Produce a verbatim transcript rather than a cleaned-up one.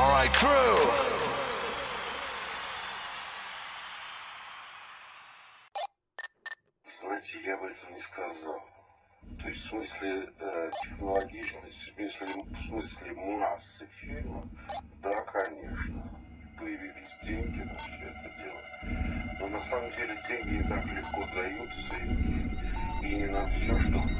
Alright, crew! Знаете, я бы этого не сказал. То есть в смысле э, технологичности, в смысле, в смысле массы фильма, да, конечно, появились деньги на все это дело. Но на самом деле деньги не так легко даются, и, и не на все, что